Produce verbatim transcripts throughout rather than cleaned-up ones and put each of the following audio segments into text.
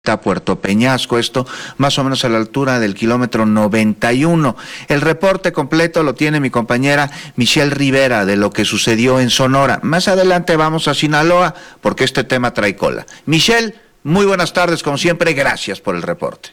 Puerto Peñasco, esto más o menos a la altura del kilómetro noventa y uno. El reporte completo lo tiene mi compañera Michelle Rivera de lo que sucedió en Sonora. Más adelante vamos a Sinaloa porque este tema trae cola. Michelle, muy buenas tardes, como siempre, gracias por el reporte.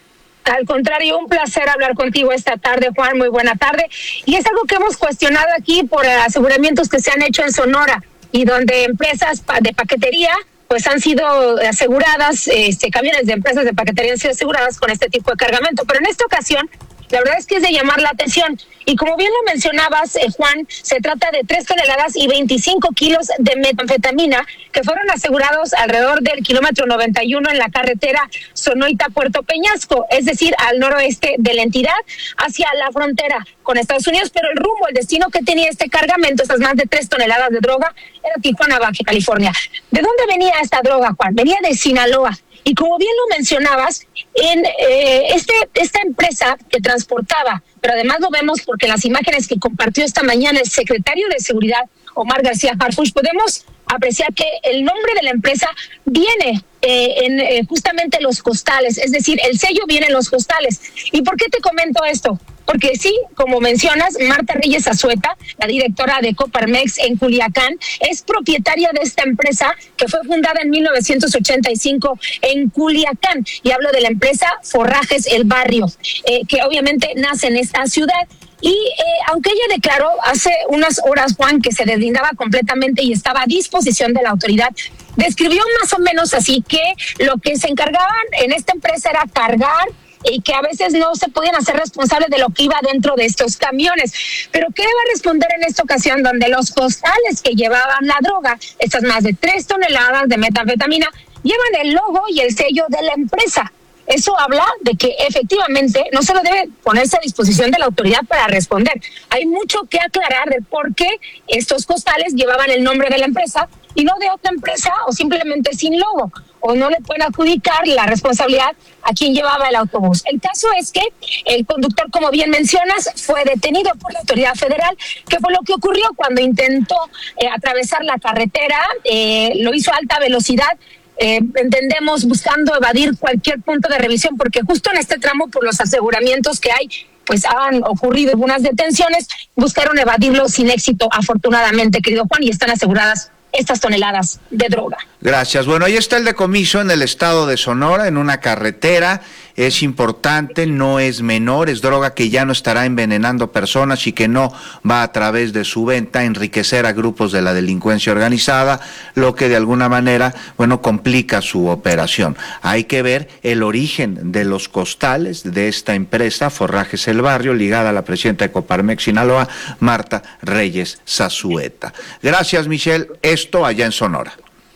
Al contrario, un placer hablar contigo esta tarde, Juan, muy buena tarde. Y es algo que hemos cuestionado aquí por aseguramientos que se han hecho en Sonora y donde empresas de paquetería pues han sido aseguradas, este, camiones de empresas de paquetería han sido aseguradas con este tipo de cargamento. Pero en esta ocasión, la verdad es que es de llamar la atención. Y como bien lo mencionabas, eh, Juan, se trata de tres toneladas y veinticinco kilos de metanfetamina que fueron asegurados alrededor del kilómetro noventa y uno en la carretera Sonoita-Puerto Peñasco, es decir, al noroeste de la entidad, hacia la frontera con Estados Unidos. Pero el rumbo, el destino que tenía este cargamento, estas más de tres toneladas de droga, era Tijuana, Baja California. ¿De dónde venía esta droga, Juan? Venía de Sinaloa. Y como bien lo mencionabas, en eh, este esta empresa que transportaba, pero además lo vemos porque en las imágenes que compartió esta mañana el secretario de Seguridad, Omar García Harfuch, podemos apreciar que el nombre de la empresa viene eh, en eh, justamente los costales, es decir, el sello viene en los costales. ¿Y por qué te comento esto? Porque sí, como mencionas, Marta Reyes Azueta, la directora de Coparmex en Culiacán, es propietaria de esta empresa que fue fundada en mil novecientos ochenta y cinco en Culiacán. Y hablo de la empresa Forrajes El Barrio, eh, que obviamente nace en esta ciudad. Y eh, aunque ella declaró hace unas horas, Juan, que se deslindaba completamente y estaba a disposición de la autoridad, describió más o menos así que lo que se encargaban en esta empresa era cargar y que a veces no se podían hacer responsables de lo que iba dentro de estos camiones. Pero ¿qué va a responder en esta ocasión donde los costales que llevaban la droga, estas más de tres toneladas de metanfetamina, llevan el logo y el sello de la empresa? Eso habla de que efectivamente no solo debe ponerse a disposición de la autoridad para responder. Hay mucho que aclarar de por qué estos costales llevaban el nombre de la empresa y no de otra empresa o simplemente sin logo, o no le pueden adjudicar la responsabilidad a quien llevaba el autobús. El caso es que el conductor, como bien mencionas, fue detenido por la autoridad federal, que fue lo que ocurrió cuando intentó eh, atravesar la carretera, eh, lo hizo a alta velocidad, Eh, entendemos buscando evadir cualquier punto de revisión, porque justo en este tramo, por los aseguramientos que hay, pues han ocurrido algunas detenciones, buscaron evadirlo sin éxito, afortunadamente, querido Juan, y están aseguradas estas toneladas de droga. Gracias. Bueno, ahí está el decomiso en el estado de Sonora, en una carretera. Es importante, no es menor, es droga que ya no estará envenenando personas y que no va a través de su venta a enriquecer a grupos de la delincuencia organizada, lo que de alguna manera, bueno, complica su operación. Hay que ver el origen de los costales de esta empresa, Forrajes El Barrio, ligada a la presidenta de Coparmex Sinaloa, Marta Reyes Azueta. Gracias, Michelle. Esto allá en Sonora.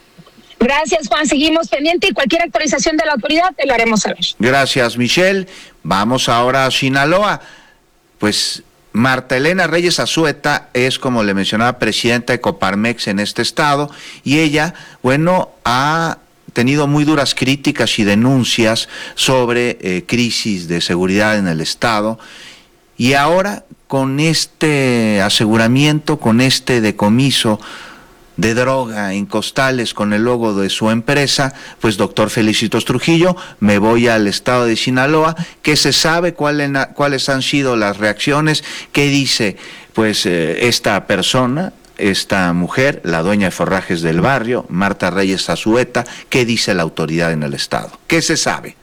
Gracias, Juan. Seguimos pendiente y cualquier actualización de la autoridad te lo haremos saber. Gracias, Michelle. Vamos ahora a Sinaloa. Pues Marta Elena Reyes Azueta es, como le mencionaba, presidenta de Coparmex en este estado, y ella, bueno, ha tenido muy duras críticas y denuncias sobre eh, crisis de seguridad en el estado, y ahora con este aseguramiento, con este decomiso de droga en costales con el logo de su empresa, pues doctor Felicitos Trujillo, me voy al estado de Sinaloa. ¿Qué se sabe? ¿Cuál, ¿Cuáles han sido las reacciones? ¿Qué dice pues eh, esta persona, esta mujer, la dueña de Forrajes del Barrio, Marta Reyes Azueta? ¿Qué dice la autoridad en el estado? ¿Qué se sabe?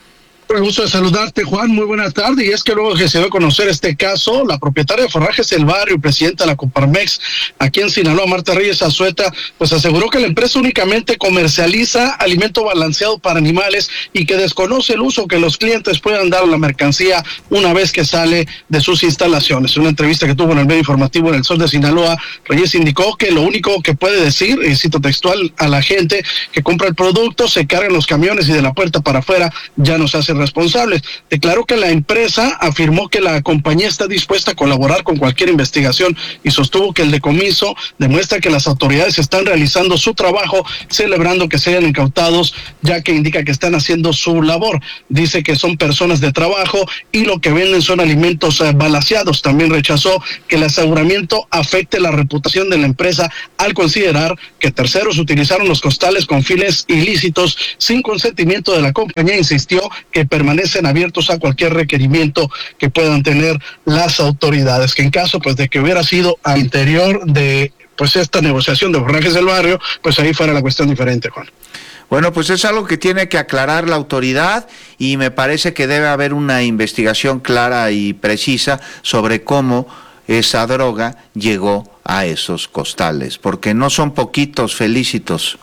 Un gusto de saludarte, Juan, muy buena tarde. Y es que luego que se dio a conocer este caso, la propietaria de Forrajes El Barrio y presidenta de la Coparmex aquí en Sinaloa, Marta Reyes Azueta, pues aseguró que la empresa únicamente comercializa alimento balanceado para animales y que desconoce el uso que los clientes puedan dar a la mercancía una vez que sale de sus instalaciones. En una entrevista que tuvo en el medio informativo en El Sol de Sinaloa, Reyes indicó que lo único que puede decir, y cito textual, a la gente que compra el producto, se carga en los camiones y de la puerta para afuera ya no se hace responsables. Declaró que la empresa afirmó que la compañía está dispuesta a colaborar con cualquier investigación y sostuvo que el decomiso demuestra que las autoridades están realizando su trabajo, celebrando que sean incautados, ya que indica que están haciendo su labor. Dice que son personas de trabajo y lo que venden son alimentos eh, balaceados. También rechazó que el aseguramiento afecte la reputación de la empresa al considerar que terceros utilizaron los costales con fines ilícitos sin consentimiento de la compañía. Insistió que permanecen abiertos a cualquier requerimiento que puedan tener las autoridades, que en caso pues de que hubiera sido al interior de pues esta negociación de Forrajes del Barrio, pues ahí fuera la cuestión diferente, Juan. Bueno, pues es algo que tiene que aclarar la autoridad y me parece que debe haber una investigación clara y precisa sobre cómo esa droga llegó a esos costales, porque no son poquitos, Felicitos.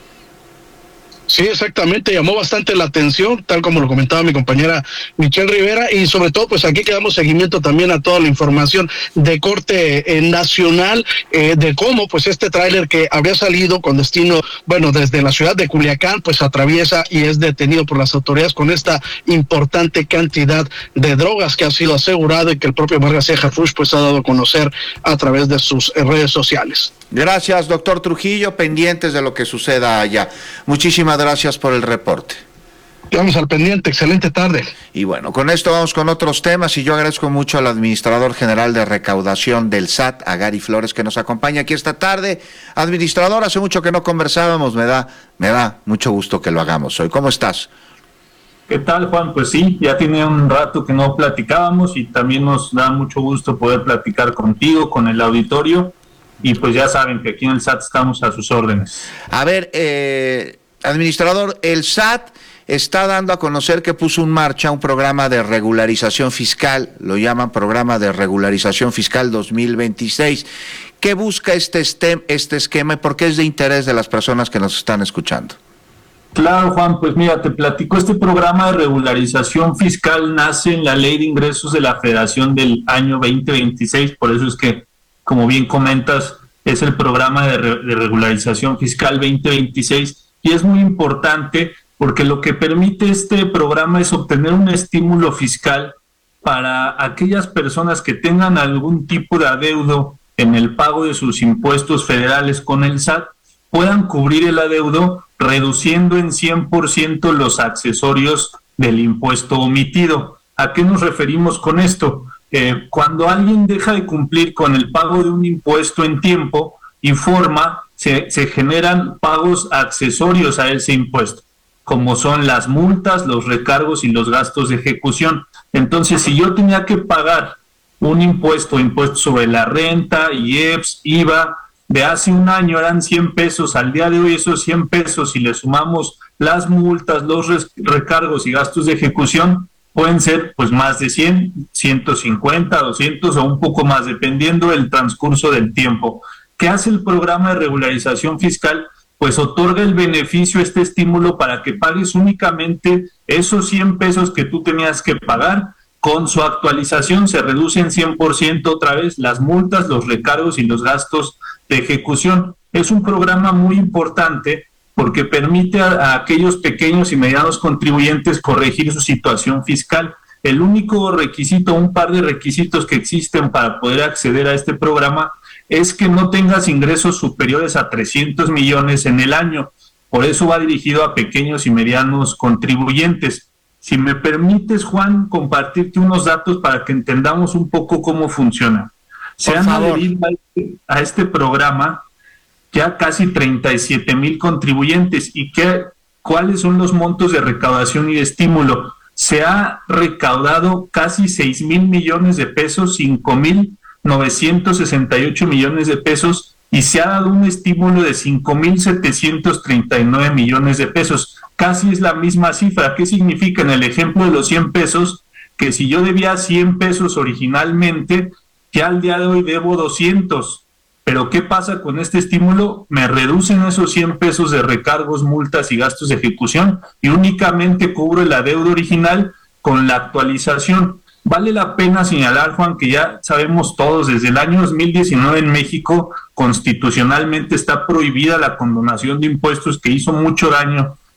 Sí, exactamente, llamó bastante la atención, tal como lo comentaba mi compañera Michelle Rivera, y sobre todo, pues aquí que damos seguimiento también a toda la información de corte eh, nacional, eh, de cómo pues este tráiler que había salido con destino, bueno, desde la ciudad de Culiacán, pues atraviesa y es detenido por las autoridades con esta importante cantidad de drogas que ha sido asegurado y que el propio Omar García Harfuch pues ha dado a conocer a través de sus eh, redes sociales. Gracias, doctor Trujillo, pendientes de lo que suceda allá. Muchísimas gracias por el reporte. Vamos al pendiente, excelente tarde. Y bueno, con esto vamos con otros temas y yo agradezco mucho al administrador general de recaudación del S A T, a Gary Flores, que nos acompaña aquí esta tarde. Administrador, hace mucho que no conversábamos, me da, me da mucho gusto que lo hagamos hoy. ¿Cómo estás? ¿Qué tal, Juan? Pues sí, ya tiene un rato que no platicábamos y también nos da mucho gusto poder platicar contigo, con el auditorio. Y pues ya saben que aquí en el S A T estamos a sus órdenes. A ver, eh, administrador, el S A T está dando a conocer que puso en marcha un programa de regularización fiscal, lo llaman Programa de Regularización Fiscal dos mil veintiséis. ¿Qué busca este, este, este esquema y por qué es de interés de las personas que nos están escuchando? Claro, Juan, pues mira, te platico, este programa de regularización fiscal nace en la Ley de Ingresos de la Federación del año veinte veintiséis, por eso es que, como bien comentas, es el programa de, re, de regularización fiscal veinte veintiséis y es muy importante porque lo que permite este programa es obtener un estímulo fiscal para aquellas personas que tengan algún tipo de adeudo en el pago de sus impuestos federales con el S A T, puedan cubrir el adeudo reduciendo en cien por ciento los accesorios del impuesto omitido. ¿A qué nos referimos con esto? Eh, cuando alguien deja de cumplir con el pago de un impuesto en tiempo y forma, se, se generan pagos accesorios a ese impuesto, como son las multas, los recargos y los gastos de ejecución. Entonces, si yo tenía que pagar un impuesto, impuesto sobre la renta, I E P S, I V A, de hace un año eran cien pesos, al día de hoy esos cien pesos, si le sumamos las multas, los recargos y gastos de ejecución, pueden ser pues más de cien, ciento cincuenta, doscientos o un poco más, dependiendo del transcurso del tiempo. ¿Qué hace el programa de regularización fiscal? Pues otorga el beneficio, este estímulo para que pagues únicamente esos cien pesos que tú tenías que pagar. Con su actualización se reducen cien por ciento otra vez las multas, los recargos y los gastos de ejecución. Es un programa muy importante porque permite a, a aquellos pequeños y medianos contribuyentes corregir su situación fiscal. El único requisito, un par de requisitos que existen para poder acceder a este programa es que no tengas ingresos superiores a trescientos millones en el año. Por eso va dirigido a pequeños y medianos contribuyentes. Si me permites, Juan, compartirte unos datos para que entendamos un poco cómo funciona. Se han adherido a este, a este programa ya casi treinta y siete mil contribuyentes. ¿Y qué, cuáles son los montos de recaudación y de estímulo? Se ha recaudado casi seis mil millones de pesos, cinco mil novecientos sesenta y ocho millones de pesos, y se ha dado un estímulo de cinco mil setecientos treinta y nueve millones de pesos. Casi es la misma cifra. ¿Qué significa en el ejemplo de los cien pesos? Que si yo debía cien pesos originalmente, ya al día de hoy debo doscientos. Pero ¿qué pasa con este estímulo? Me reducen esos cien pesos de recargos, multas y gastos de ejecución y únicamente cubro el adeudo original con la actualización. Vale la pena señalar, Juan, que ya sabemos todos, desde el año dos mil diecinueve en México constitucionalmente está prohibida la condonación de impuestos, que hizo mucho daño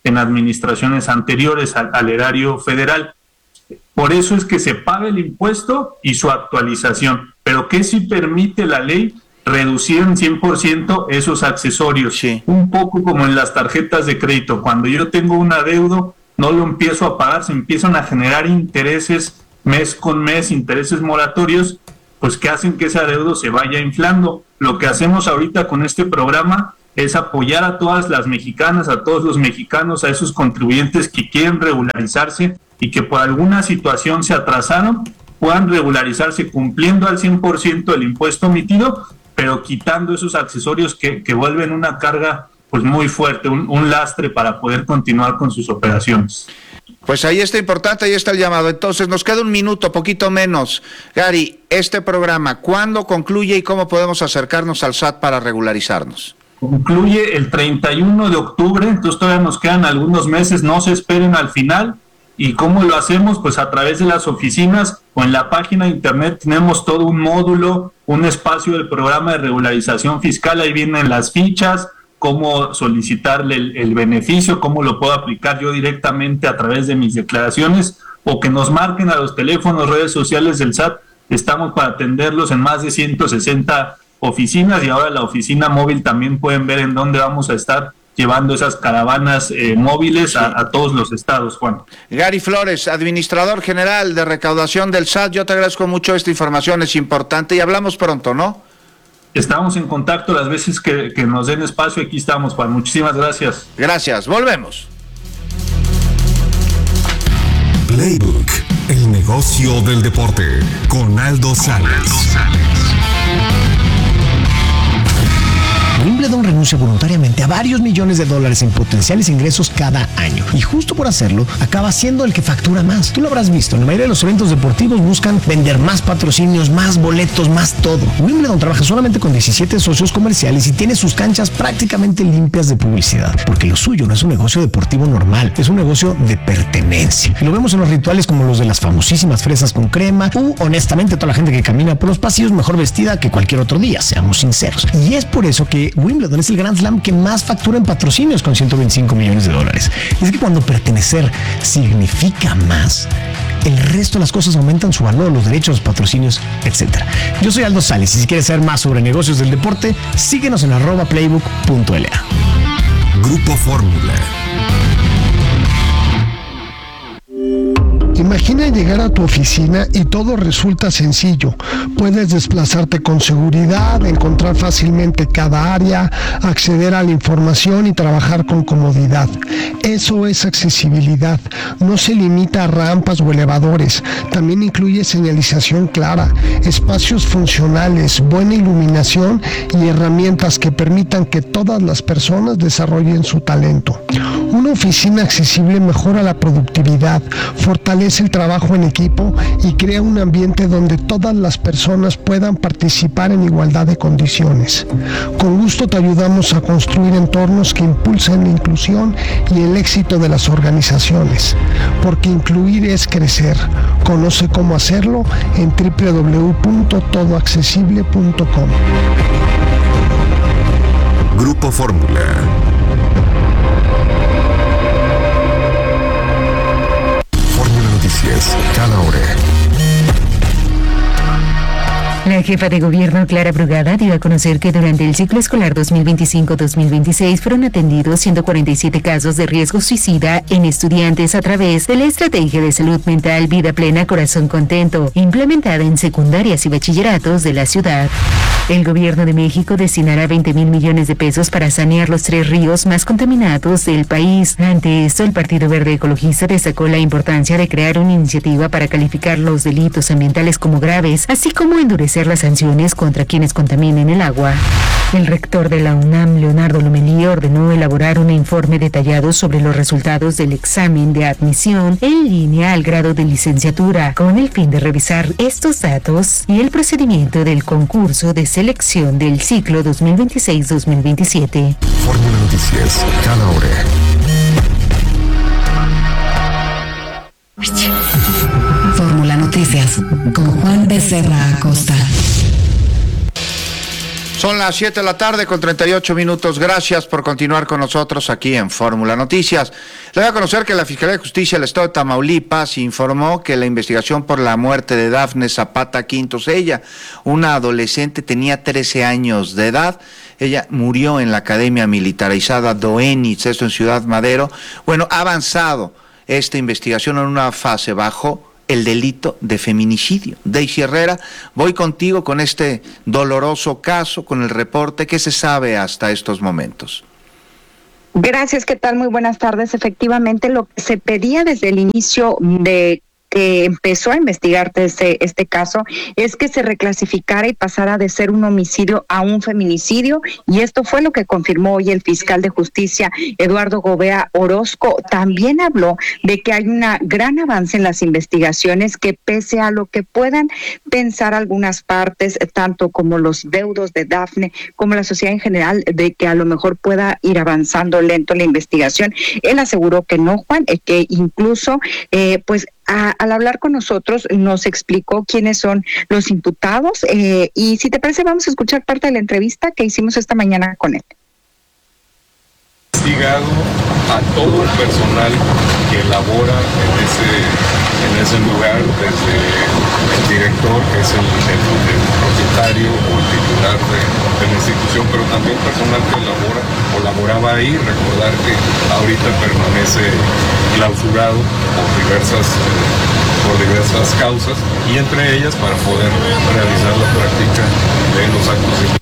en administraciones anteriores al, al erario federal. Por eso es que se paga el impuesto y su actualización. Pero ¿qué sí permite la ley? Reducir en cien por ciento esos accesorios. Sí. Un poco como en las tarjetas de crédito. Cuando yo tengo un adeudo, no lo empiezo a pagar, se empiezan a generar intereses mes con mes, intereses moratorios, pues que hacen que ese adeudo se vaya inflando. Lo que hacemos ahorita con este programa es apoyar a todas las mexicanas, a todos los mexicanos, a esos contribuyentes que quieren regularizarse y que por alguna situación se atrasaron, puedan regularizarse cumpliendo al cien por ciento el impuesto emitido, pero quitando esos accesorios que, que vuelven una carga pues muy fuerte, un, un lastre para poder continuar con sus operaciones. Pues ahí está importante, ahí está el llamado. Entonces nos queda un minuto, poquito menos. Gary, este programa, ¿cuándo concluye y cómo podemos acercarnos al S A T para regularizarnos? Concluye el treinta y uno de octubre, entonces todavía nos quedan algunos meses, no se esperen al final. ¿Y cómo lo hacemos? Pues a través de las oficinas o en la página de internet tenemos todo un módulo, un espacio del programa de regularización fiscal, ahí vienen las fichas, cómo solicitarle el, el beneficio, cómo lo puedo aplicar yo directamente a través de mis declaraciones, o que nos marquen a los teléfonos, redes sociales del S A T, estamos para atenderlos en más de ciento sesenta oficinas, y ahora la oficina móvil también pueden ver en dónde vamos a estar llevando esas caravanas eh, móviles a, a todos los estados, Juan. Gary Flores, administrador general de recaudación del S A T, yo te agradezco mucho esta información, es importante y hablamos pronto, ¿no? Estamos en contacto las veces que, que nos den espacio, aquí estamos, Juan. Muchísimas gracias. Gracias, volvemos. Playbook, el negocio del deporte, con Aldo Sales. Wimbledon renuncia voluntariamente a varios millones de dólares en potenciales ingresos cada año. Y justo por hacerlo, acaba siendo el que factura más. Tú lo habrás visto, en la mayoría de los eventos deportivos buscan vender más patrocinios, más boletos, más todo. Wimbledon trabaja solamente con diecisiete socios comerciales y tiene sus canchas prácticamente limpias de publicidad. Porque lo suyo no es un negocio deportivo normal, es un negocio de pertenencia. Y lo vemos en los rituales como los de las famosísimas fresas con crema, u honestamente toda la gente que camina por los pasillos mejor vestida que cualquier otro día, seamos sinceros. Y es por eso que Wimbledon es el Grand Slam que más factura en patrocinios con ciento veinticinco millones de dólares. Es que cuando pertenecer significa más, el resto de las cosas aumentan su valor, los derechos, los patrocinios, etcétera. Yo soy Aldo Sales y si quieres saber más sobre negocios del deporte, síguenos en arroba playbook punto l a. Grupo Fórmula. Imagina llegar a tu oficina y todo resulta sencillo. Puedes desplazarte con seguridad, encontrar fácilmente cada área, acceder a la información y trabajar con comodidad. Eso es accesibilidad. No se limita a rampas o elevadores. También incluye señalización clara, espacios funcionales, buena iluminación y herramientas que permitan que todas las personas desarrollen su talento. Una oficina accesible mejora la productividad, fortalece el trabajo en equipo y crea un ambiente donde todas las personas puedan participar en igualdad de condiciones. Con gusto te ayudamos a construir entornos que impulsen la inclusión y el éxito de las organizaciones, porque incluir es crecer. Conoce cómo hacerlo en doble u doble u doble u punto todo accesible punto com. Grupo Fórmula. Cada hora. La jefa de gobierno, Clara Brugada, dio a conocer que durante el ciclo escolar dos mil veinticinco dos mil veintiséis fueron atendidos ciento cuarenta y siete casos de riesgo suicida en estudiantes a través de la Estrategia de Salud Mental Vida Plena Corazón Contento, implementada en secundarias y bachilleratos de la ciudad. El gobierno de México destinará veinte mil millones de pesos para sanear los tres ríos más contaminados del país. Ante esto, el Partido Verde Ecologista destacó la importancia de crear una iniciativa para calificar los delitos ambientales como graves, así como endurecer las sanciones contra quienes contaminen el agua. El rector de la UNAM, Leonardo Lomelí, ordenó elaborar un informe detallado sobre los resultados del examen de admisión en línea al grado de licenciatura, con el fin de revisar estos datos y el procedimiento del concurso de selección del ciclo dos mil veintiséis dos mil veintisiete. Fórmula Noticias, cada hora. Fórmula Noticias con Juan Becerra Acosta. Son las siete de la tarde con treinta y ocho minutos. Gracias por continuar con nosotros aquí en Fórmula Noticias. Le voy a conocer que la Fiscalía de Justicia del Estado de Tamaulipas informó que la investigación por la muerte de Dafne Zapata Quintos, ella, una adolescente, tenía trece años de edad. Ella murió en la Academia Militarizada Doenitz, esto en Ciudad Madero. Bueno, ha avanzado esta investigación en una fase bajo el delito de feminicidio. Daisy Herrera, voy contigo con este doloroso caso, con el reporte. ¿Qué se sabe hasta estos momentos? Gracias, ¿qué tal? Muy buenas tardes. Efectivamente, lo que se pedía desde el inicio de que empezó a investigarse este, este caso es que se reclasificara y pasara de ser un homicidio a un feminicidio, y esto fue lo que confirmó hoy el fiscal de justicia Eduardo Gobea Orozco. También habló de que hay un gran avance en las investigaciones, que pese a lo que puedan pensar algunas partes, tanto como los deudos de Dafne como la sociedad en general, de que a lo mejor pueda ir avanzando lento la investigación, él aseguró que no, Juan, que incluso eh, pues A, al hablar con nosotros nos explicó quiénes son los imputados, eh, y si te parece vamos a escuchar parte de la entrevista que hicimos esta mañana con él. Investigado a todo el personal que labora en ese, en ese lugar, desde el director, que es el, el, el propietario o el titular de, de la institución, pero también personal que labora o laboraba ahí. Recordar que ahorita permanece clausurado por diversas, por diversas causas, y entre ellas para poder realizar la práctica de los actos de...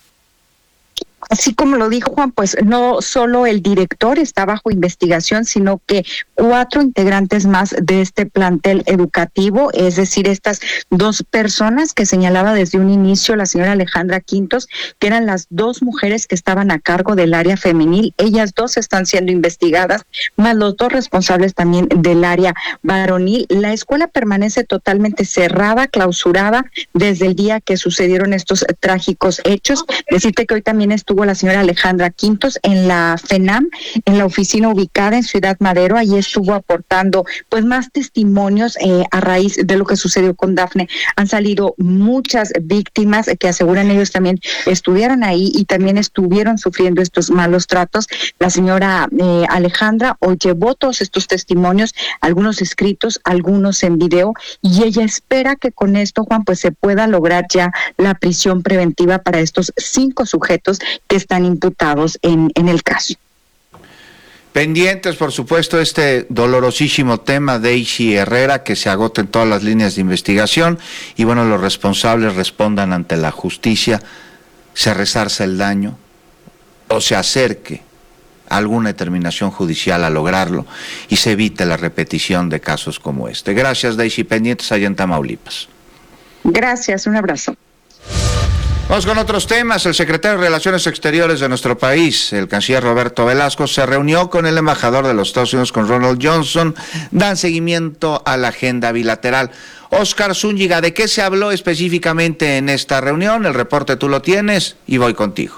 Así como lo dijo Juan, pues no solo el director está bajo investigación, sino que cuatro integrantes más de este plantel educativo, es decir, estas dos personas que señalaba desde un inicio la señora Alejandra Quintos, que eran las dos mujeres que estaban a cargo del área femenil. Ellas dos están siendo investigadas, más los dos responsables también del área varonil. La escuela permanece totalmente cerrada, clausurada, desde el día que sucedieron estos trágicos hechos. Decirte que hoy también estuvo la señora Alejandra Quintos en la FENAM, en la oficina ubicada en Ciudad Madero. Allí estuvo aportando pues más testimonios eh, a raíz de lo que sucedió con Dafne. Han salido muchas víctimas que aseguran ellos también estuvieron ahí y también estuvieron sufriendo estos malos tratos. La señora eh, Alejandra hoy llevó todos estos testimonios, algunos escritos, algunos en video, y ella espera que con esto, Juan, pues se pueda lograr ya la prisión preventiva para estos cinco sujetos que están imputados en, en el caso. Pendientes, por supuesto, este dolorosísimo tema de Daisy Herrera, que se agoten todas las líneas de investigación y, bueno, los responsables respondan ante la justicia, se resarce el daño o se acerque a alguna determinación judicial a lograrlo y se evite la repetición de casos como este. Gracias, Daisy. Pendientes allá en Tamaulipas. Gracias, un abrazo. Vamos con otros temas. El secretario de Relaciones Exteriores de nuestro país, el canciller Roberto Velasco, se reunió con el embajador de los Estados Unidos, con Ronald Johnson. Dan seguimiento a la agenda bilateral. Oscar Zúñiga, ¿de qué se habló específicamente en esta reunión? El reporte tú lo tienes y voy contigo.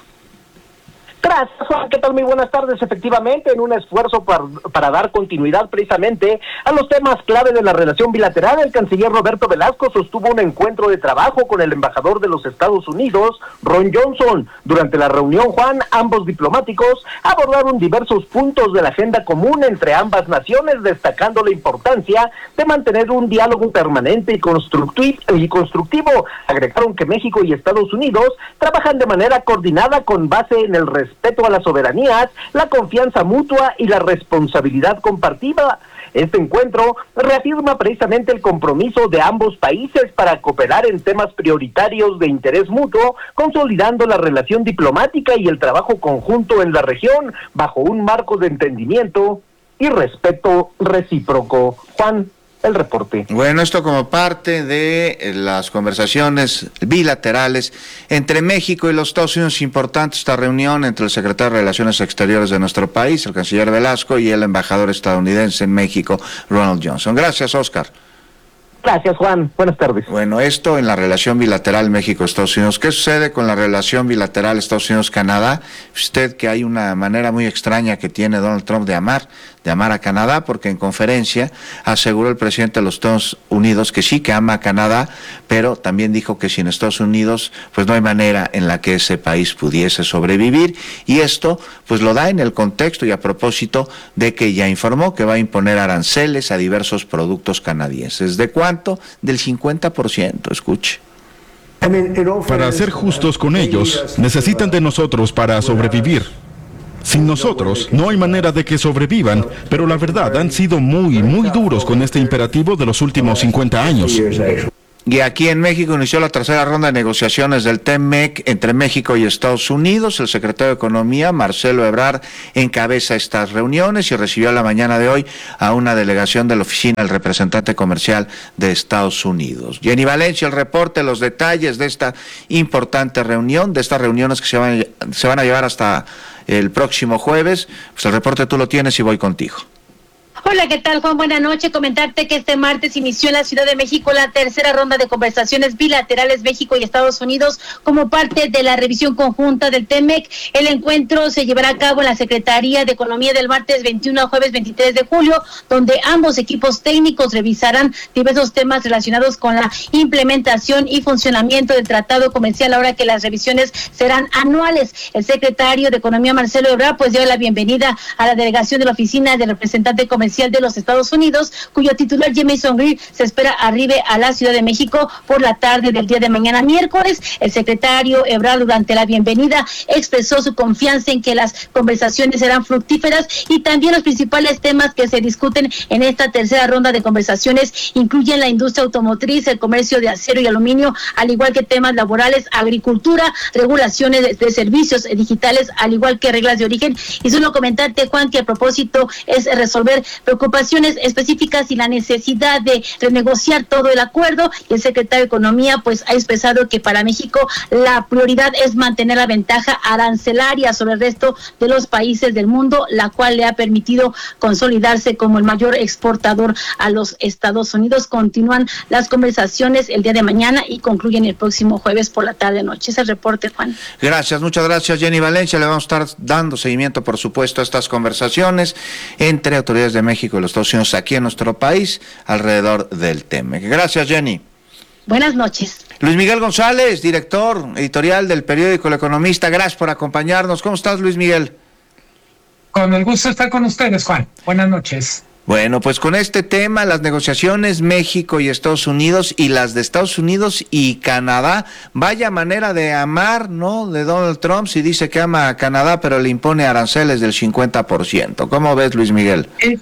Gracias, Juan. ¿Qué tal? Muy buenas tardes. Efectivamente, en un esfuerzo para, para dar continuidad precisamente a los temas clave de la relación bilateral, el canciller Roberto Velasco sostuvo un encuentro de trabajo con el embajador de los Estados Unidos, Ron Johnson. Durante la reunión, Juan, ambos diplomáticos abordaron diversos puntos de la agenda común entre ambas naciones, destacando la importancia de mantener un diálogo permanente y constructivo. Agregaron que México y Estados Unidos trabajan de manera coordinada con base en el respeto respeto a las soberanías, la confianza mutua y la responsabilidad compartida. Este encuentro reafirma precisamente el compromiso de ambos países para cooperar en temas prioritarios de interés mutuo, consolidando la relación diplomática y el trabajo conjunto en la región bajo un marco de entendimiento y respeto recíproco. Juan, el reporte. Bueno, esto como parte de las conversaciones bilaterales entre México y los Estados Unidos. Importante esta reunión entre el secretario de Relaciones Exteriores de nuestro país, el canciller Velasco, y el embajador estadounidense en México, Ronald Johnson. Gracias, Oscar. Gracias, Juan. Buenas tardes. Bueno, esto en la relación bilateral México-Estados Unidos. ¿Qué sucede con la relación bilateral Estados Unidos-Canadá? Usted que hay una manera muy extraña que tiene Donald Trump de amar, de amar a Canadá, porque en conferencia aseguró el presidente de los Estados Unidos que sí que ama a Canadá, pero también dijo que sin Estados Unidos pues no hay manera en la que ese país pudiese sobrevivir, y esto pues lo da en el contexto y a propósito de que ya informó que va a imponer aranceles a diversos productos canadienses. ¿De cuánto? Del cincuenta por ciento, escuche. Para ser justos con ellos, necesitan de nosotros para sobrevivir. Sin nosotros, no hay manera de que sobrevivan, pero la verdad, han sido muy, muy duros con este imperativo de los últimos cincuenta años. Y aquí en México inició la tercera ronda de negociaciones del T M E C entre México y Estados Unidos. El secretario de Economía, Marcelo Ebrard, encabeza estas reuniones y recibió a la mañana de hoy a una delegación de la oficina del representante comercial de Estados Unidos. Jenny Valencia, el reporte, los detalles de esta importante reunión, de estas reuniones que se van, se van a llevar hasta el próximo jueves. Pues el reporte tú lo tienes y voy contigo. Hola, ¿qué tal, Juan? Buenas noches. Comentarte que este martes inició en la Ciudad de México la tercera ronda de conversaciones bilaterales México y Estados Unidos como parte de la revisión conjunta del T M E C. El encuentro se llevará a cabo en la Secretaría de Economía del martes veintiuno a jueves veintitrés de julio, donde ambos equipos técnicos revisarán diversos temas relacionados con la implementación y funcionamiento del Tratado Comercial, ahora que las revisiones serán anuales. El secretario de Economía, Marcelo Ebrard, pues dio la bienvenida a la delegación de la Oficina del Representante Comercial de los Estados Unidos, cuyo titular Jamieson Greer se espera arribe a la Ciudad de México por la tarde del día de mañana miércoles. El secretario Ebrard, durante la bienvenida, expresó su confianza en que las conversaciones serán fructíferas, y también los principales temas que se discuten en esta tercera ronda de conversaciones incluyen la industria automotriz, el comercio de acero y aluminio, al igual que temas laborales, agricultura, regulaciones de, de servicios digitales, al igual que reglas de origen. Y solo comentarte, Juan, que a propósito es resolver preocupaciones específicas y la necesidad de renegociar todo el acuerdo, y el secretario de Economía pues ha expresado que para México la prioridad es mantener la ventaja arancelaria sobre el resto de los países del mundo, la cual le ha permitido consolidarse como el mayor exportador a los Estados Unidos. Continúan las conversaciones el día de mañana y concluyen el próximo jueves por la tarde noche. Ese es el reporte, Juan. Gracias, muchas gracias, Jenny Valencia. Le vamos a estar dando seguimiento, por supuesto, a estas conversaciones entre autoridades de México y los Estados Unidos aquí en nuestro país alrededor del T M E C. Gracias, Jenny. Buenas noches. Luis Miguel González, director editorial del periódico El Economista, gracias por acompañarnos. ¿Cómo estás, Luis Miguel? Con el gusto de estar con ustedes, Juan. Buenas noches. Bueno, pues con este tema, las negociaciones México y Estados Unidos y las de Estados Unidos y Canadá, vaya manera de amar, ¿no?, de Donald Trump, si dice que ama a Canadá, pero le impone aranceles del cincuenta por ciento. ¿Cómo ves, Luis Miguel? El,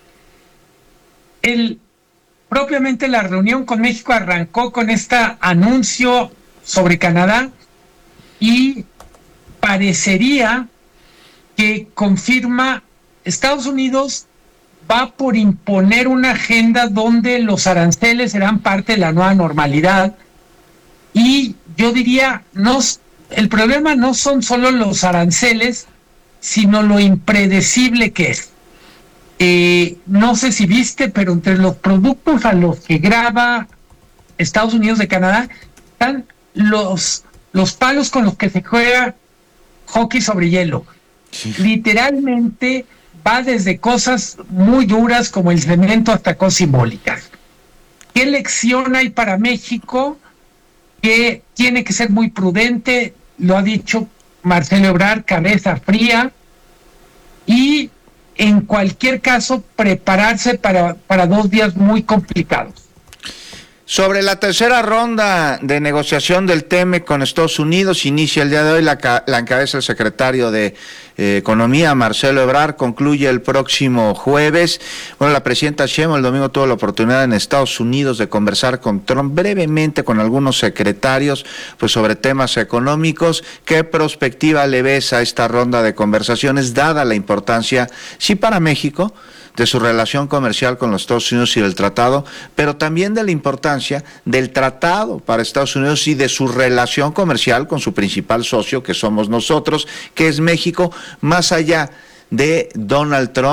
el, propiamente la reunión con México arrancó con este anuncio sobre Canadá y parecería que confirma Estados Unidos va por imponer una agenda donde los aranceles serán parte de la nueva normalidad, y yo diría, no, el problema no son solo los aranceles, sino lo impredecible que es. Eh, no sé si viste, pero entre los productos a los que graba Estados Unidos de Canadá están los, los palos con los que se juega hockey sobre hielo. Sí. Literalmente va desde cosas muy duras como el cemento hasta cosas simbólicas. ¿Qué lección hay para México? Que tiene que ser muy prudente, lo ha dicho Marcelo Ebrard, cabeza fría, y en cualquier caso prepararse para, para dos días muy complicados. Sobre la tercera ronda de negociación del T M E C con Estados Unidos, inicia el día de hoy, la, la encabeza el secretario de eh, Economía, Marcelo Ebrard, concluye el próximo jueves. Bueno, la presidenta Sheinbaum el domingo tuvo la oportunidad en Estados Unidos de conversar con Trump brevemente con algunos secretarios, pues sobre temas económicos. ¿Qué perspectiva le ves a esta ronda de conversaciones, dada la importancia, sí, para México, de su relación comercial con los Estados Unidos y del tratado, pero también de la importancia del tratado para Estados Unidos y de su relación comercial con su principal socio, que somos nosotros, que es México, más allá de Donald Trump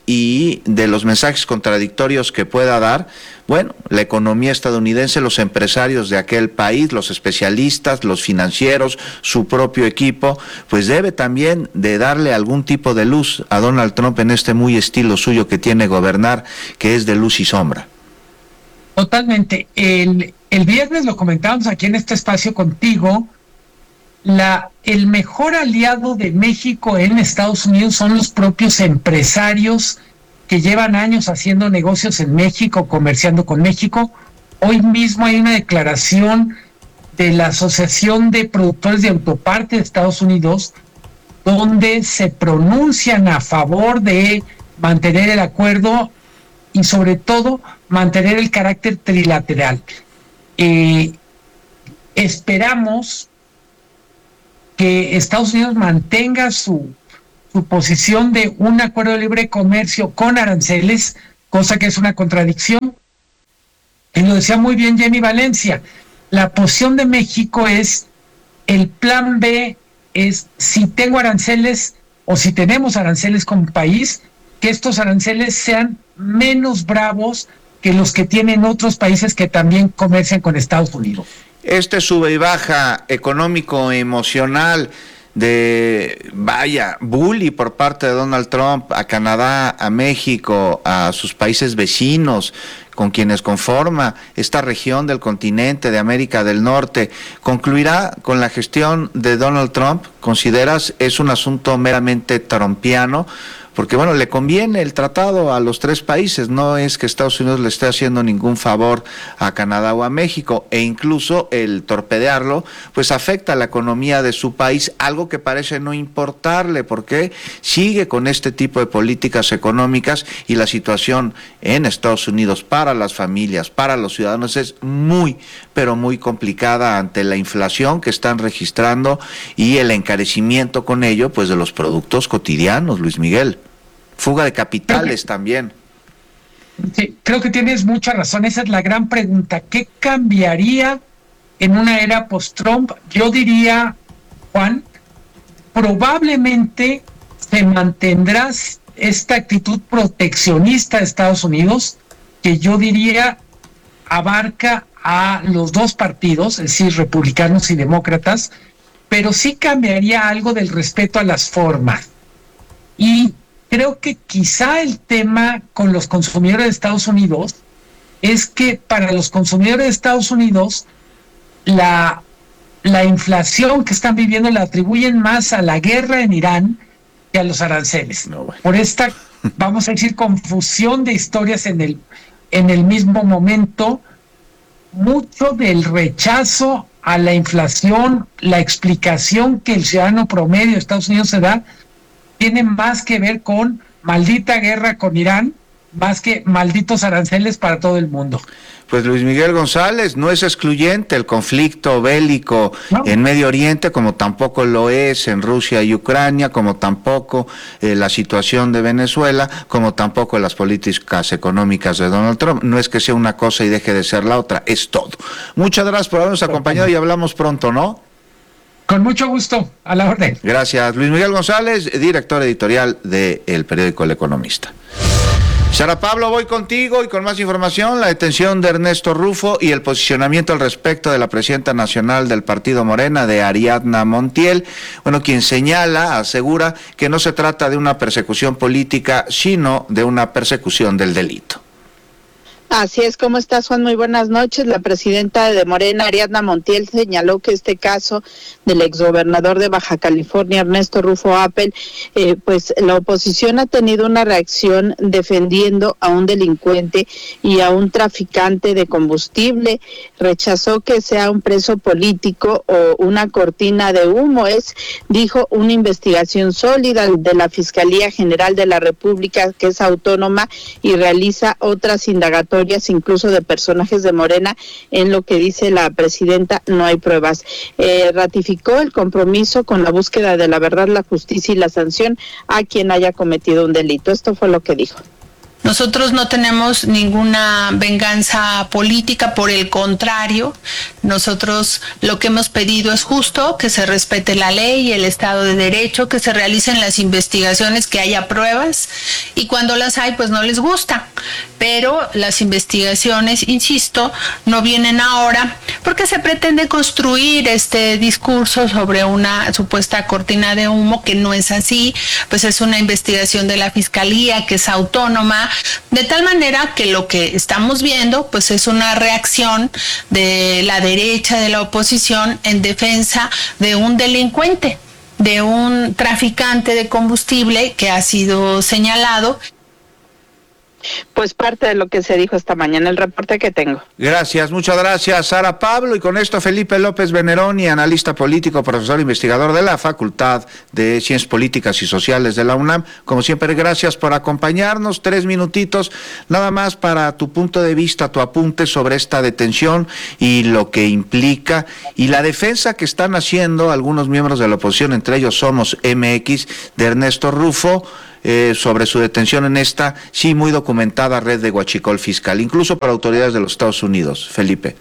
y de los mensajes contradictorios que pueda dar, bueno, la economía estadounidense, los empresarios de aquel país, los especialistas, los financieros, su propio equipo, pues debe también de darle algún tipo de luz a Donald Trump en este muy estilo suyo que tiene gobernar, que es de luz y sombra. Totalmente. El, el viernes lo comentábamos aquí en este espacio contigo. La, el mejor aliado de México en Estados Unidos son los propios empresarios que llevan años haciendo negocios en México, comerciando con México. Hoy mismo hay una declaración de la Asociación de Productores de Autoparte de Estados Unidos donde se pronuncian a favor de mantener el acuerdo y sobre todo mantener el carácter trilateral. Eh, esperamos que Estados Unidos mantenga su, su posición de un acuerdo de libre comercio con aranceles, cosa que es una contradicción. Y lo decía muy bien Jenny Valencia, la posición de México es, el plan B es, si tengo aranceles o si tenemos aranceles como país, que estos aranceles sean menos bravos que los que tienen otros países que también comercian con Estados Unidos. Este sube y baja económico emocional de, vaya, bully por parte de Donald Trump a Canadá, a México, a sus países vecinos, con quienes conforma esta región del continente de América del Norte, ¿concluirá con la gestión de Donald Trump? ¿Consideras es un asunto meramente trumpiano? Porque, bueno, le conviene el tratado a los tres países, no es que Estados Unidos le esté haciendo ningún favor a Canadá o a México, e incluso el torpedearlo, pues afecta a la economía de su país, algo que parece no importarle, porque sigue con este tipo de políticas económicas y la situación en Estados Unidos para las familias, para los ciudadanos, es muy, pero muy complicada ante la inflación que están registrando y el encarecimiento con ello, pues, de los productos cotidianos, Luis Miguel. Fuga de capitales también. Sí, creo que tienes mucha razón. Esa es la gran pregunta. ¿Qué cambiaría en una era post-Trump? Yo diría, Juan, probablemente se mantendrá esta actitud proteccionista de Estados Unidos, que yo diría abarca a los dos partidos, es decir, republicanos y demócratas, pero sí cambiaría algo del respeto a las formas. Y creo que quizá el tema con los consumidores de Estados Unidos es que para los consumidores de Estados Unidos la, la inflación que están viviendo la atribuyen más a la guerra en Irán que a los aranceles. No, bueno. Por esta, vamos a decir, confusión de historias en el, en el mismo momento, mucho del rechazo a la inflación, la explicación que el ciudadano promedio de Estados Unidos se da, tiene más que ver con maldita guerra con Irán, más que malditos aranceles para todo el mundo. Pues Luis Miguel González, no es excluyente el conflicto bélico no. en Medio Oriente, como tampoco lo es en Rusia y Ucrania, como tampoco eh, la situación de Venezuela, como tampoco las políticas económicas de Donald Trump. No es que sea una cosa y deje de ser la otra, es todo. Muchas gracias por habernos acompañado y hablamos pronto, ¿no? Con mucho gusto, a la orden. Gracias. Luis Miguel González, director editorial del periódico El Economista. Sara Pablo, voy contigo y con más información, la detención de Ernesto Rufo y el posicionamiento al respecto de la presidenta nacional del partido Morena, de Ariadna Montiel, bueno, quien señala, asegura que no se trata de una persecución política, sino de una persecución del delito. Así es, ¿cómo estás, Juan? Muy buenas noches. La presidenta de Morena, Ariadna Montiel, señaló que este caso del exgobernador de Baja California, Ernesto Rufo Appel, eh, pues la oposición ha tenido una reacción defendiendo a un delincuente y a un traficante de combustible. Rechazó que sea un preso político o una cortina de humo. Es, dijo, una investigación sólida de la Fiscalía General de la República, que es autónoma y realiza otras indagatorias, incluso de personajes de Morena. En lo que dice la presidenta, no hay pruebas. Eh, ratificó el compromiso con la búsqueda de la verdad, la justicia y la sanción a quien haya cometido un delito. Esto fue lo que dijo. Nosotros no tenemos ninguna venganza política, por el contrario, nosotros lo que hemos pedido es justo que se respete la ley y el Estado de Derecho, que se realicen las investigaciones, que haya pruebas, y cuando las hay, pues no les gusta. Pero las investigaciones, insisto, no vienen ahora porque se pretende construir este discurso sobre una supuesta cortina de humo, que no es así, pues es una investigación de la Fiscalía que es autónoma, de tal manera que lo que estamos viendo pues es una reacción de la derecha, de la oposición, en defensa de un delincuente, de un traficante de combustible que ha sido señalado. Pues parte de lo que se dijo esta mañana, el reporte que tengo. Gracias, muchas gracias, Sara Pablo. Y con esto, Felipe López Veneroni, analista político, profesor investigador de la Facultad de Ciencias Políticas y Sociales de la UNAM. Como siempre, gracias por acompañarnos. Tres minutitos, nada más para tu punto de vista, tu apunte sobre esta detención y lo que implica, y la defensa que están haciendo algunos miembros de la oposición, entre ellos Somos M X, de Ernesto Rufo, Eh, sobre su detención en esta, sí, muy documentada red de huachicol fiscal, incluso para autoridades de los Estados Unidos. Felipe.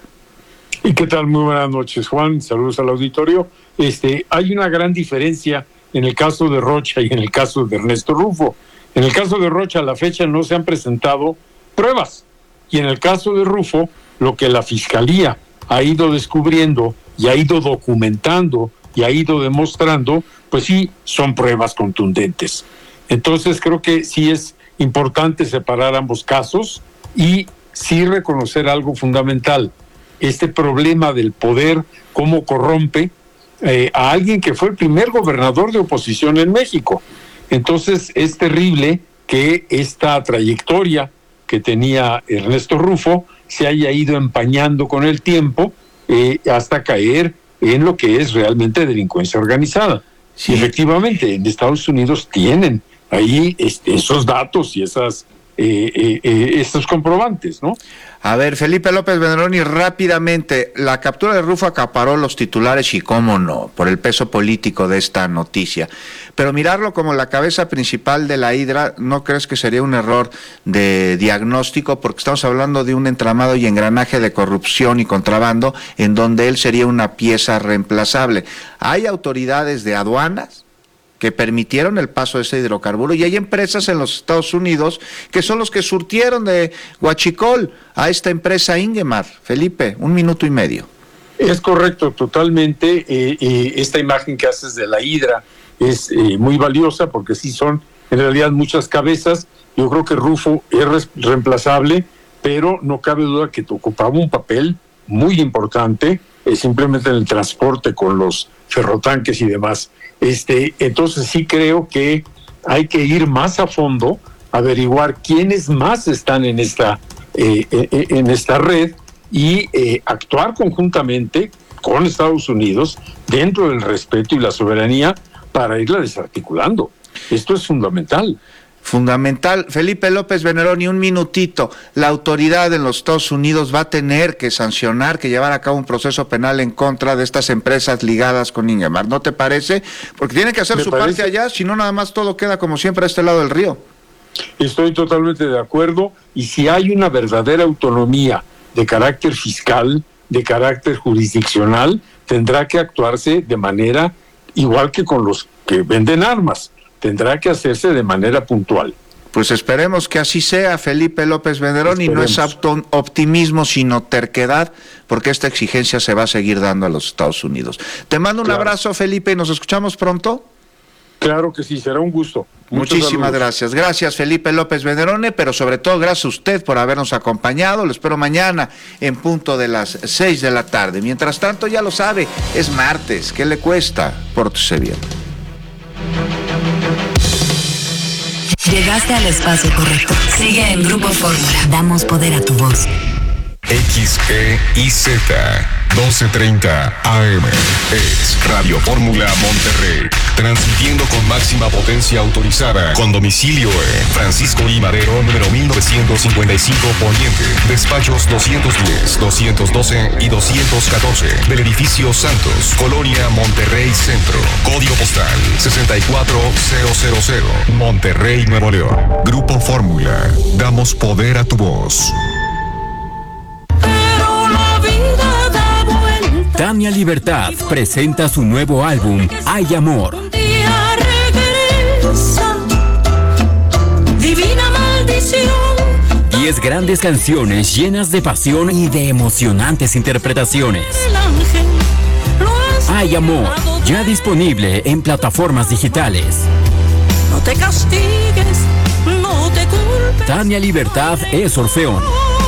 ¿Y qué tal? Muy buenas noches, Juan. Saludos al auditorio. Este, hay una gran diferencia en el caso de Rocha y en el caso de Ernesto Rufo. En el caso de Rocha, a la fecha no se han presentado pruebas. Y en el caso de Rufo, lo que la Fiscalía ha ido descubriendo y ha ido documentando y ha ido demostrando, pues sí, son pruebas contundentes. Entonces creo que sí es importante separar ambos casos y sí reconocer algo fundamental, este problema del poder, cómo corrompe eh, a alguien que fue el primer gobernador de oposición en México. Entonces es terrible que esta trayectoria que tenía Ernesto Rufo se haya ido empañando con el tiempo eh, hasta caer en lo que es realmente delincuencia organizada. Sí. Y efectivamente, en Estados Unidos tienen ahí este, esos datos y esas eh, eh, eh, estos comprobantes, ¿no? A ver, Felipe López Veneroni, rápidamente, la captura de Rufo acaparó los titulares y cómo no, por el peso político de esta noticia. Pero mirarlo como la cabeza principal de la Hidra, ¿no crees que sería un error de diagnóstico? Porque estamos hablando de un entramado y engranaje de corrupción y contrabando en donde él sería una pieza reemplazable. Hay autoridades de aduanas que permitieron el paso de ese hidrocarburo, y hay empresas en los Estados Unidos que son los que surtieron de huachicol a esta empresa Ingemar. Felipe, un minuto y medio. Es correcto, totalmente. Eh, eh, esta imagen que haces de la Hidra es eh, muy valiosa porque sí son en realidad muchas cabezas. Yo creo que Rufo es reemplazable, pero no cabe duda que ocupaba un papel muy importante, eh, simplemente en el transporte con los ferrotanques y demás. Este, entonces sí creo que hay que ir más a fondo, averiguar quiénes más están en esta eh, en esta red y eh, actuar conjuntamente con Estados Unidos dentro del respeto y la soberanía para irla desarticulando. Esto es fundamental. Fundamental. Felipe López Veneroni, un minutito. La autoridad en los Estados Unidos va a tener que sancionar, que llevar a cabo un proceso penal en contra de estas empresas ligadas con Ingemar. ¿No te parece? Porque tiene que hacer su parte allá, si no nada más todo queda como siempre a este lado del río. Estoy totalmente de acuerdo, y si hay una verdadera autonomía de carácter fiscal, de carácter jurisdiccional, tendrá que actuarse de manera igual que con los que venden armas. Tendrá que hacerse de manera puntual. Pues esperemos que así sea, Felipe López Veneroni. No es optimismo, sino terquedad, porque esta exigencia se va a seguir dando a los Estados Unidos. Te mando un claro. abrazo, Felipe, y nos escuchamos pronto. Claro que sí, será un gusto. Muchos Muchísimas saludos. gracias. Gracias, Felipe López Veneroni, pero sobre todo gracias a usted por habernos acompañado. Lo espero mañana en punto de las seis de la tarde. Mientras tanto, ya lo sabe, es martes. ¿Qué le cuesta? Pórtese bien. Llegaste al espacio correcto. Sigue en Grupo Fórmula. Damos poder a tu voz. X E I Z doce treinta A M. Es Radio Fórmula Monterrey. Transmitiendo con máxima potencia autorizada. Con domicilio en Francisco I. Madero, número mil novecientos cincuenta y cinco Poniente. Despachos doscientos diez, doscientos doce y doscientos catorce. Del edificio Santos, Colonia Monterrey Centro. Código postal sesenta y cuatro mil. Monterrey, Nuevo León. Grupo Fórmula. Damos poder a tu voz. Tania Libertad presenta su nuevo álbum, Hay Amor. Divina maldición. Diez grandes canciones llenas de pasión y de emocionantes interpretaciones. Hay Amor, ya disponible en plataformas digitales. No te castigues, no te culpes. Tania Libertad es Orfeón.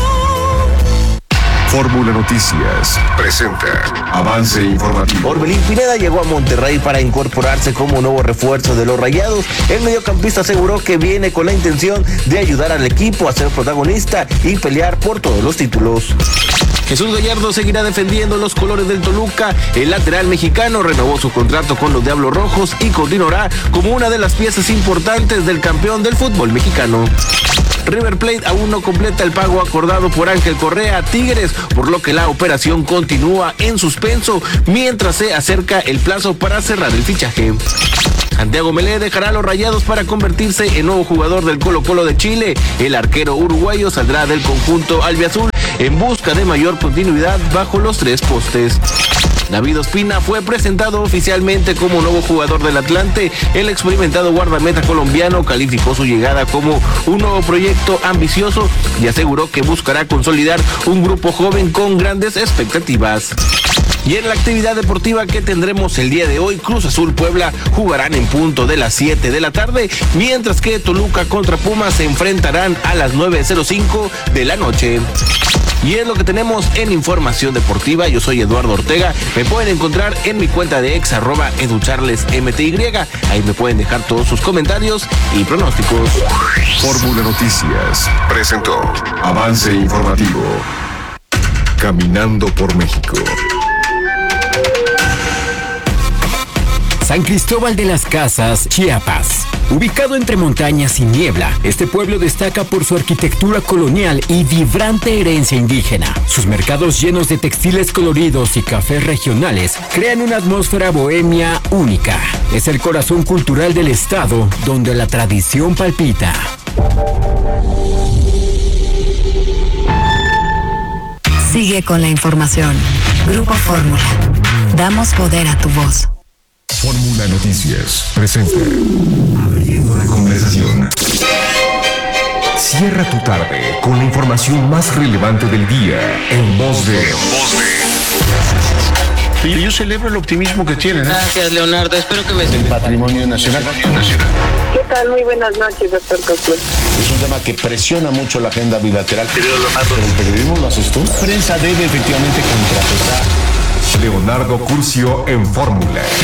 Fórmula Noticias presenta avance informativo. Orbelín Pineda llegó a Monterrey para incorporarse como nuevo refuerzo de los Rayados. El mediocampista aseguró que viene con la intención de ayudar al equipo a ser protagonista y pelear por todos los títulos. Jesús Gallardo seguirá defendiendo los colores del Toluca. El lateral mexicano renovó su contrato con los Diablos Rojos y continuará como una de las piezas importantes del campeón del fútbol mexicano. River Plate aún no completa el pago acordado por Ángel Correa a Tigres, por lo que la operación continúa en suspenso mientras se acerca el plazo para cerrar el fichaje. Santiago Melé dejará a los Rayados para convertirse en nuevo jugador del Colo-Colo de Chile. El arquero uruguayo saldrá del conjunto albiazul en busca de mayor continuidad bajo los tres postes. David Ospina fue presentado oficialmente como nuevo jugador del Atlante. El experimentado guardameta colombiano calificó su llegada como un nuevo proyecto ambicioso y aseguró que buscará consolidar un grupo joven con grandes expectativas. Y en la actividad deportiva que tendremos el día de hoy, Cruz Azul Puebla jugarán en punto de las siete de la tarde, mientras que Toluca contra Pumas se enfrentarán a las nueve cero cinco de la noche. Y es lo que tenemos en información deportiva. Yo soy Eduardo Ortega. Me pueden encontrar en mi cuenta de ex, arroba educharlesmty. Ahí me pueden dejar todos sus comentarios y pronósticos. Fórmula Noticias presentó avance informativo. Caminando por México. San Cristóbal de las Casas, Chiapas. Ubicado entre montañas y niebla, este pueblo destaca por su arquitectura colonial y vibrante herencia indígena. Sus mercados llenos de textiles coloridos y cafés regionales crean una atmósfera bohemia única. Es el corazón cultural del estado, donde la tradición palpita. Sigue con la información. Grupo Fórmula. Damos poder a tu voz. Fórmula Noticias presenta Abriendo la conversación. Cierra tu tarde con la información más relevante del día en voz de... Y yo celebro el optimismo que tienen. ¿eh? Gracias, Leonardo. Espero que me... El patrimonio nacional. ¿Qué tal? Muy buenas noches, doctor Cosío. Es un tema que presiona mucho la agenda bilateral. Pero el periodismo lo haces tú. La prensa debe efectivamente contrapesar. Leonardo Curcio en Fórmula.